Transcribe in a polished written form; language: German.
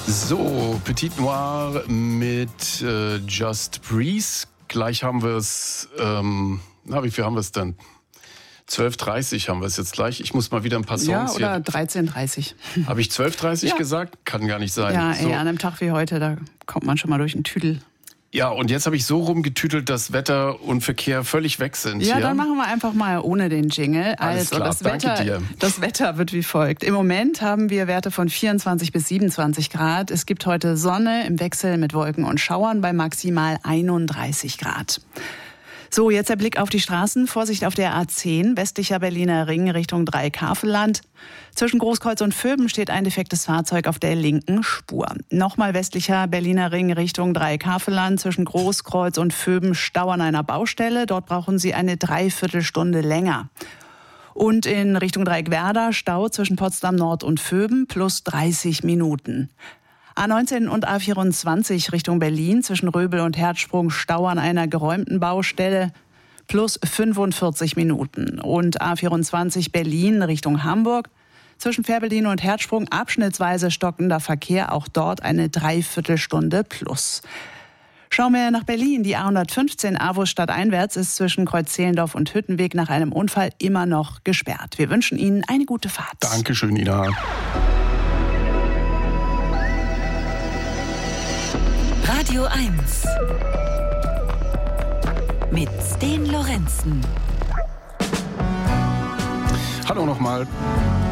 So, Petit Noir mit Just Breeze. Gleich haben wir es, wie viel haben wir es denn? 12:30 haben wir es jetzt gleich. Ich muss mal wieder ein paar Songs hier... Ja, oder 13:30. Habe ich 12:30 gesagt? Kann gar nicht sein. Ja, so. An einem Tag wie heute, da kommt man schon mal durch den Tüdel. Ja, und jetzt habe ich so rumgetüdelt, dass Wetter und Verkehr völlig weg sind. Ja, hier. Dann machen wir einfach mal ohne den Jingle. Alles klar, danke dir. Das Wetter wird wie folgt. Im Moment haben wir Werte von 24 bis 27 Grad. Es gibt heute Sonne im Wechsel mit Wolken und Schauern bei maximal 31 Grad. So, jetzt der Blick auf die Straßen. Vorsicht auf der A10, westlicher Berliner Ring Richtung Dreieckhavelland. Zwischen Großkreuz und Vöben steht ein defektes Fahrzeug auf der linken Spur. Nochmal westlicher Berliner Ring Richtung Dreieckhavelland. Zwischen Großkreuz und Vöben Stau an einer Baustelle. Dort brauchen Sie eine Dreiviertelstunde länger. Und in Richtung Dreieckwerder Stau zwischen Potsdam Nord und Vöben plus 30 Minuten. A19 und A24 Richtung Berlin zwischen Röbel und Herzsprung Stau an einer geräumten Baustelle plus 45 Minuten. Und A24 Berlin Richtung Hamburg zwischen Fährberlin und Herzsprung abschnittsweise stockender Verkehr, auch dort eine Dreiviertelstunde plus. Schauen wir nach Berlin. Die A115 Avus stadteinwärts ist zwischen Kreuzzehlendorf und Hüttenweg nach einem Unfall immer noch gesperrt. Wir wünschen Ihnen eine gute Fahrt. Dankeschön, Ina. Radio 1 mit Sten Lorenzen. Hallo nochmal.